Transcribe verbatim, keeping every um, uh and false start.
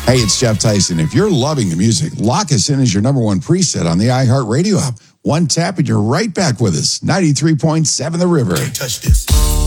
Hey, it's Jeff Tyson. If you're loving the music, lock us in as your number one preset on the iHeartRadio app. One tap and you're right back with us. ninety-three point seven The River. Can't touch this.